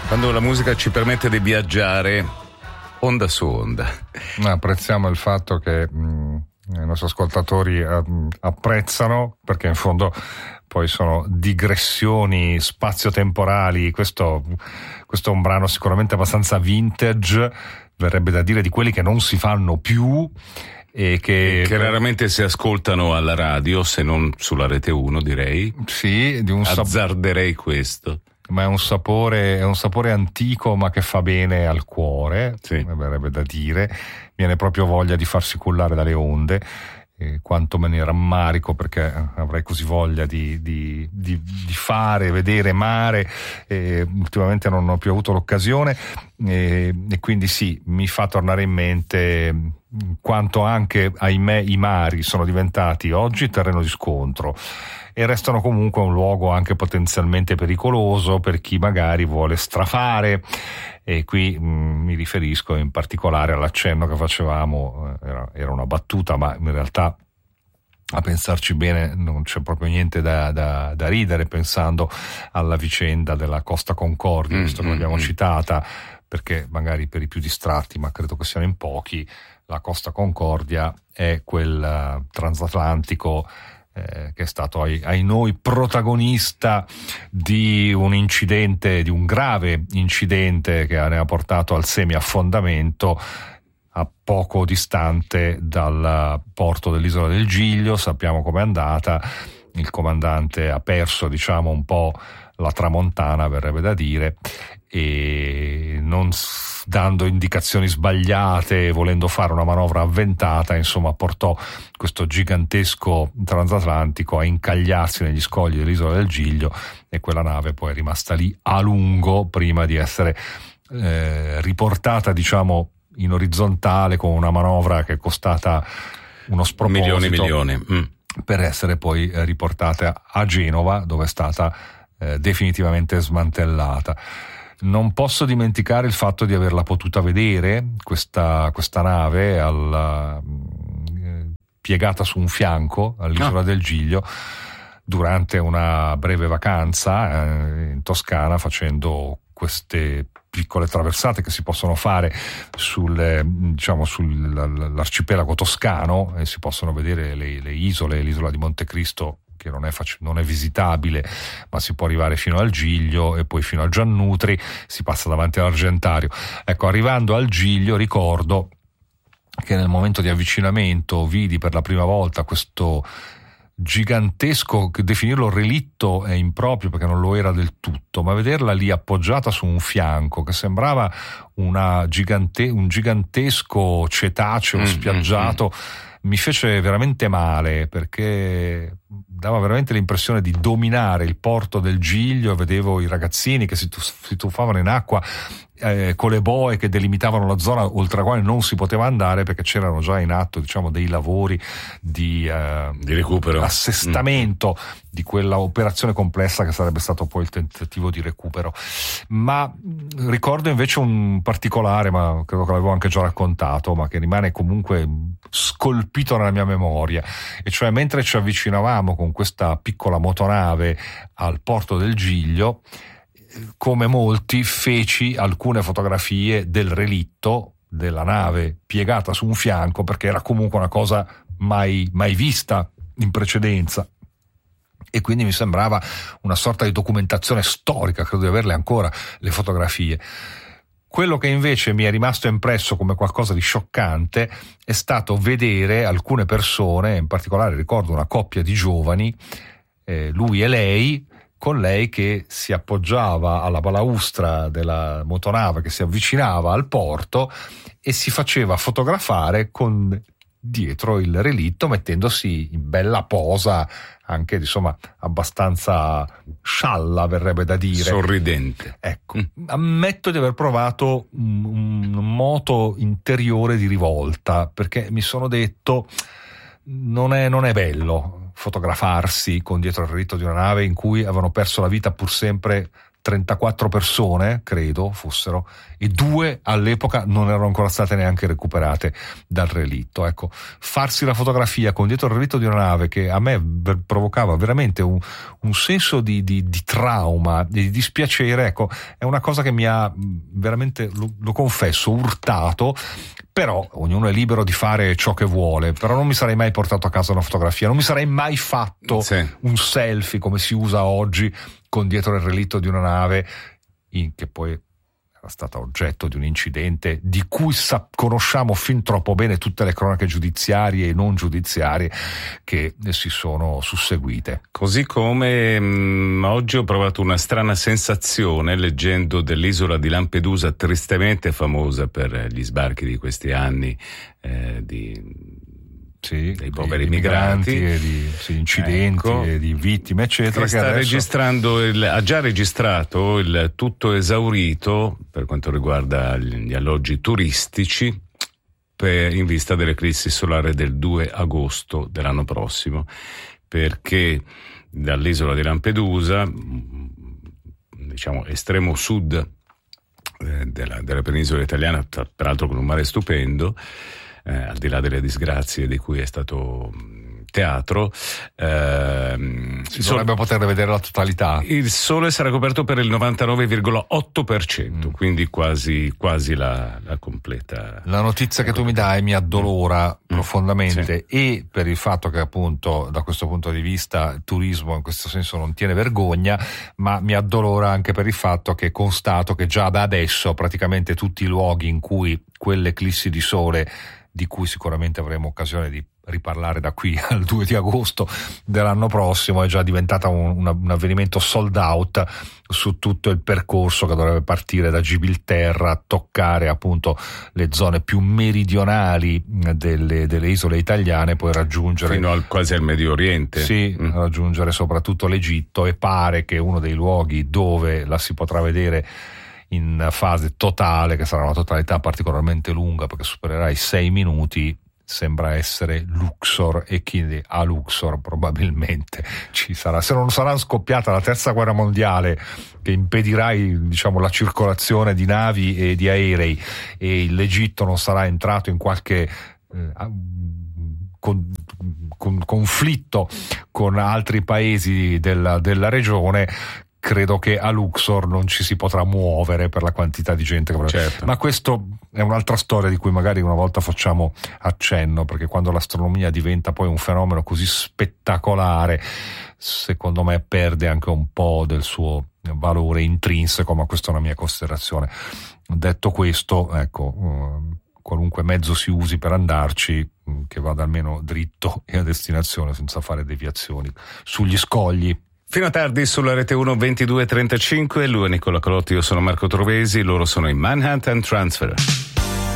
Quando la musica ci permette di viaggiare onda su onda. Apprezziamo il fatto che i nostri ascoltatori apprezzano, perché in fondo poi sono digressioni spazio-temporali. Questo è un brano sicuramente abbastanza vintage, verrebbe da dire di quelli che non si fanno più e che raramente si ascoltano alla radio, se non sulla Rete 1, direi. Sì, azzarderei questo. Ma è un sapore antico, ma che fa bene al cuore, sì. Verrebbe da dire. Viene proprio voglia di farsi cullare dalle onde, quanto me ne rammarico, perché avrei così voglia di fare, vedere mare, ultimamente non ho più avuto l'occasione, e quindi sì, mi fa tornare in mente quanto anche, ahimè, i mari sono diventati oggi terreno di scontro e restano comunque un luogo anche potenzialmente pericoloso per chi magari vuole strafare. E qui mi riferisco in particolare all'accenno che facevamo, era una battuta, ma in realtà a pensarci bene non c'è proprio niente da ridere, pensando alla vicenda della Costa Concordia, visto che l'abbiamo citata, perché magari per i più distratti, ma credo che siano in pochi, la Costa Concordia è quel transatlantico che è stato ai noi protagonista di un incidente, di un grave incidente che ne ha portato al semiaffondamento a poco distante dal porto dell'isola del Giglio. Sappiamo com'è andata, il comandante ha perso, diciamo, un po' la tramontana, verrebbe da dire, e non dando indicazioni sbagliate, volendo fare una manovra avventata, insomma portò questo gigantesco transatlantico a incagliarsi negli scogli dell'isola del Giglio, e quella nave poi è rimasta lì a lungo prima di essere riportata, diciamo, in orizzontale con una manovra che è costata uno sproposito, milioni. per essere poi riportata a Genova, dove è stata definitivamente smantellata. Non posso dimenticare il fatto di averla potuta vedere, questa nave piegata su un fianco all'isola del Giglio durante una breve vacanza in Toscana, facendo queste piccole traversate che si possono fare sull'arcipelago toscano, e si possono vedere le isole, l'isola di Montecristo, che non è visitabile, ma si può arrivare fino al Giglio e poi fino a Giannutri, si passa davanti all'Argentario. Ecco, arrivando al Giglio ricordo che nel momento di avvicinamento vidi per la prima volta questo gigantesco, che definirlo relitto è improprio perché non lo era del tutto, ma vederla lì appoggiata su un fianco che sembrava un gigantesco cetaceo spiaggiato, mi fece veramente male, perché dava veramente l'impressione di dominare il porto del Giglio. Vedevo i ragazzini che si tuffavano in acqua con le boe che delimitavano la zona oltre la quale non si poteva andare, perché c'erano già in atto, diciamo, dei lavori di recupero, assestamento di quella operazione complessa che sarebbe stato poi il tentativo di recupero. Ma ricordo invece un particolare, ma credo che l'avevo anche già raccontato, ma che rimane comunque scolpito nella mia memoria, e cioè mentre ci avvicinavamo con questa piccola motonave al porto del Giglio, come molti feci alcune fotografie del relitto della nave piegata su un fianco, perché era comunque una cosa mai vista in precedenza, e quindi mi sembrava una sorta di documentazione storica. Credo di averle ancora le fotografie. Quello che invece mi è rimasto impresso come qualcosa di scioccante è stato vedere alcune persone, in particolare ricordo una coppia di giovani, lui e lei, con lei che si appoggiava alla balaustra della motonave che si avvicinava al porto e si faceva fotografare con dietro il relitto, mettendosi in bella posa, anche insomma abbastanza scialla, verrebbe da dire, sorridente. Ecco, ammetto di aver provato un moto interiore di rivolta, perché mi sono detto non è bello fotografarsi con dietro il relitto di una nave in cui avevano perso la vita pur sempre 34 persone, credo fossero, e 2 all'epoca non erano ancora state neanche recuperate dal relitto. Ecco, farsi la fotografia con dietro il relitto di una nave, che a me provocava veramente un senso di trauma, di dispiacere, ecco, è una cosa che mi ha veramente, lo confesso, urtato. Però ognuno è libero di fare ciò che vuole, però non mi sarei mai portato a casa una fotografia, non mi sarei mai fatto un selfie come si usa oggi con dietro il relitto di una nave che poi era stata oggetto di un incidente di cui conosciamo fin troppo bene tutte le cronache giudiziarie e non giudiziarie che si sono susseguite. Così come oggi ho provato una strana sensazione leggendo dell'isola di Lampedusa, tristemente famosa per gli sbarchi di questi anni dei poveri migranti e di incidenti, ecco, e di vittime eccetera, che sta registrando ha già registrato il tutto esaurito per quanto riguarda gli alloggi turistici in vista dell'eclissi solare del 2 agosto dell'anno prossimo, perché dall'isola di Lampedusa, diciamo estremo sud della penisola italiana, peraltro con un mare stupendo, al di là delle disgrazie di cui è stato teatro, si dovrebbe poter vedere la totalità. Il sole sarà coperto per il 99,8%, quindi quasi la completa. La notizia che tu mi dai mi addolora profondamente, e per il fatto che appunto da questo punto di vista il turismo in questo senso non tiene vergogna, ma mi addolora anche per il fatto che constato che già da adesso praticamente tutti i luoghi in cui quell'eclissi di sole, di cui sicuramente avremo occasione di riparlare da qui al 2 di agosto dell'anno prossimo, è già diventata un avvenimento sold out su tutto il percorso che dovrebbe partire da Gibilterra, toccare appunto le zone più meridionali delle isole italiane, poi raggiungere fino quasi al Medio Oriente, raggiungere soprattutto l'Egitto, e pare che uno dei luoghi dove la si potrà vedere in fase totale, che sarà una totalità particolarmente lunga perché supererà i 6 minuti, sembra essere Luxor, e quindi a Luxor probabilmente ci sarà, se non sarà scoppiata la terza guerra mondiale che impedirà la circolazione di navi e di aerei, e l'Egitto non sarà entrato in qualche conflitto con altri paesi della regione, credo che a Luxor non ci si potrà muovere per la quantità di gente che certo. Ma questo è un'altra storia di cui magari una volta facciamo accenno, perché quando l'astronomia diventa poi un fenomeno così spettacolare, secondo me perde anche un po' del suo valore intrinseco, ma questa è una mia considerazione. Detto questo, ecco, qualunque mezzo si usi per andarci, che vada almeno dritto e a destinazione senza fare deviazioni sugli scogli. Fino a tardi sulla Rete 1 22:35, lui è Nicola Calotti, io sono Marco Trovesi, loro sono i Manhattan Transfer.